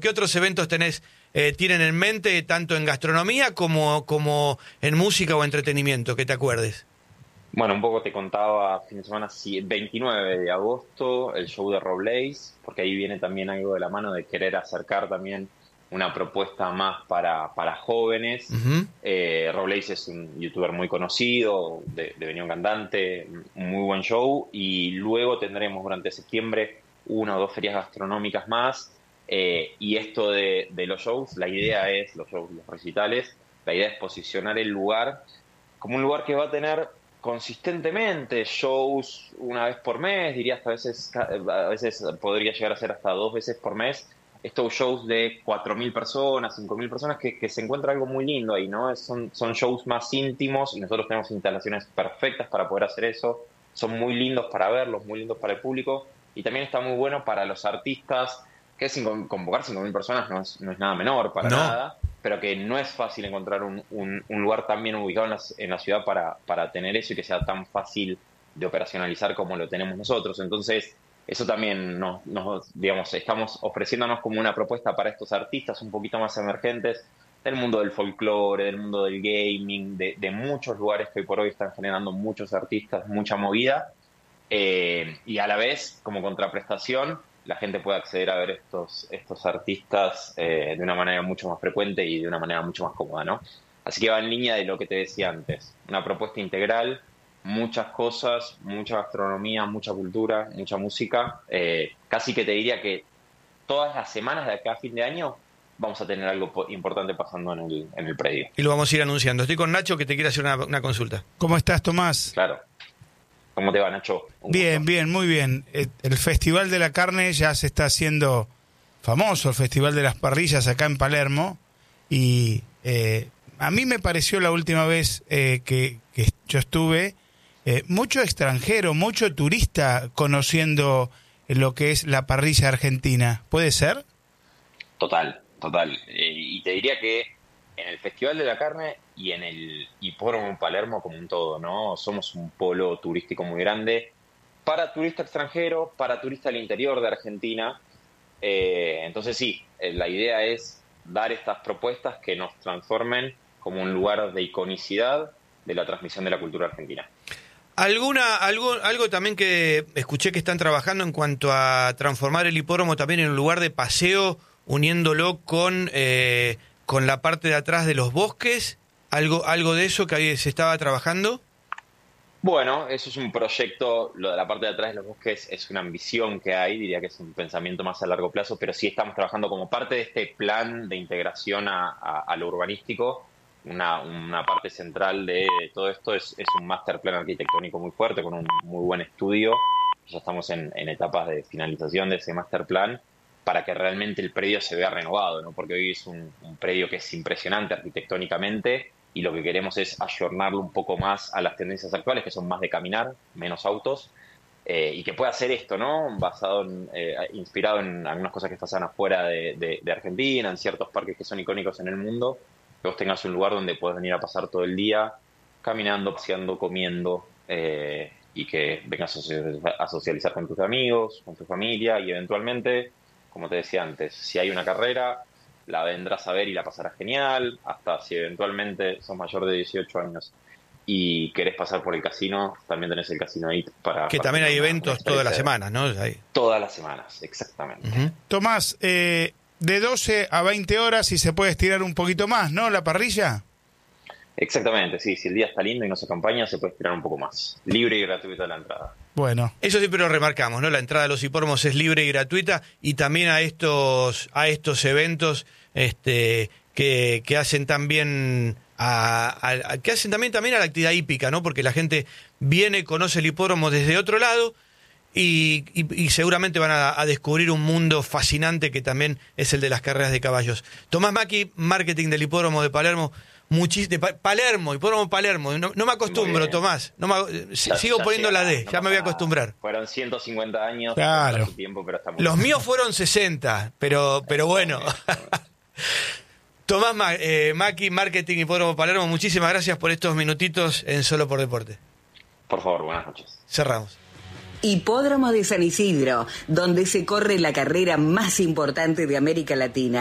¿Qué otros eventos tienen en mente, tanto en gastronomía como en música o entretenimiento, que te acuerdes? Bueno, un poco te contaba, fin de semana, 29 de agosto, el show de Robles, porque ahí viene también algo de la mano de querer acercar también una propuesta más para jóvenes. Uh-huh. Robles es un youtuber muy conocido, de un cantante, un muy buen show, y luego tendremos durante septiembre 1 o 2 ferias gastronómicas más, y esto de los shows, los shows, los recitales, la idea es posicionar el lugar como un lugar que va a tener consistentemente shows una vez por mes, diría hasta a veces podría llegar a ser hasta 2 veces por mes, estos shows de 4.000 personas, 5.000 personas, que se encuentra algo muy lindo ahí, ¿no? Son shows más íntimos y nosotros tenemos instalaciones perfectas para poder hacer eso, son muy lindos para verlos, muy lindos para el público, y también está muy bueno para los artistas, que convocar 5.000 personas no es nada menor, para nada, pero que no es fácil encontrar un lugar tan bien ubicado en la ciudad para tener eso y que sea tan fácil de operacionalizar como lo tenemos nosotros. Entonces, eso también digamos, estamos ofreciéndonos como una propuesta para estos artistas un poquito más emergentes del mundo del folclore, del mundo del gaming, de muchos lugares que hoy por hoy están generando muchos artistas, mucha movida, y a la vez, como contraprestación, la gente puede acceder a ver estos artistas de una manera mucho más frecuente y de una manera mucho más cómoda, ¿no? Así que va en línea de lo que te decía antes, una propuesta integral, muchas cosas, mucha gastronomía, mucha cultura, mucha música, casi que te diría que todas las semanas de acá a fin de año vamos a tener algo importante pasando en el predio. Y lo vamos a ir anunciando. Estoy con Nacho, que te quiere hacer una consulta. ¿Cómo estás, Tomás? Claro. ¿Cómo te va, Nacho? Bien, muy bien. El Festival de la Carne ya se está haciendo famoso, el Festival de las Parrillas acá en Palermo, y a mí me pareció la última vez que yo estuve, mucho extranjero, mucho turista conociendo lo que es la parrilla argentina. ¿Puede ser? Total. Y te diría que en el Festival de la Carne y en el Hipódromo Palermo como un todo, ¿no? Somos un polo turístico muy grande para turista extranjero, para turista del interior de Argentina. Entonces sí, la idea es dar estas propuestas que nos transformen como un lugar de iconicidad de la transmisión de la cultura argentina. Algo también que escuché que están trabajando en cuanto a transformar el hipódromo también en un lugar de paseo, uniéndolo con la parte de atrás de los bosques, algo de eso que ahí se estaba trabajando. Bueno, eso es un proyecto, lo de la parte de atrás de los bosques es una ambición que hay, diría que es un pensamiento más a largo plazo, pero sí estamos trabajando como parte de este plan de integración a lo urbanístico. Una parte central de todo esto es un master plan arquitectónico muy fuerte, con un muy buen estudio. Ya estamos en etapas de finalización de ese master plan para que realmente el predio se vea renovado, ¿no? Porque hoy es un predio que es impresionante arquitectónicamente, y lo que queremos es ayornarlo un poco más a las tendencias actuales, que son más de caminar, menos autos, y que pueda hacer esto, ¿no? Inspirado en algunas cosas que pasan afuera de Argentina, en ciertos parques que son icónicos en el mundo, que vos tengas un lugar donde puedes venir a pasar todo el día caminando, paseando, comiendo, y que vengas a socializar con tus amigos, con tu familia, y eventualmente, como te decía antes, si hay una carrera, la vendrás a ver y la pasarás genial, hasta si eventualmente sos mayor de 18 años y querés pasar por el casino, también tenés el Casino IT para... Que también hay eventos todas las semanas, ¿no? Todas las semanas, exactamente. Uh-huh. Tomás, de 12 a 20 horas y se puede estirar un poquito más, ¿no? La parrilla. Exactamente, sí, si el día está lindo y nos acompaña, se puede estirar un poco más. Libre y gratuita la entrada. Bueno. Eso siempre lo remarcamos, ¿no? La entrada a los hipódromos es libre y gratuita, y también a estos eventos que hacen también que hacen también a la actividad hípica, ¿no? Porque la gente viene, conoce el hipódromo desde otro lado y seguramente van a descubrir un mundo fascinante que también es el de las carreras de caballos. Tomás Macchi, marketing del hipódromo de Palermo. Hipódromo Palermo. No me acostumbro, Tomás. Sigo poniendo la D, ya me voy a acostumbrar. Fueron 150 años, claro. Tiempo, pero está muy Los míos fueron 60, pero bueno. Tomás Macchi, marketing Hipódromo Palermo, muchísimas gracias por estos minutitos en Solo por Deporte. Por favor, buenas noches. Cerramos. Hipódromo de San Isidro, donde se corre la carrera más importante de América Latina.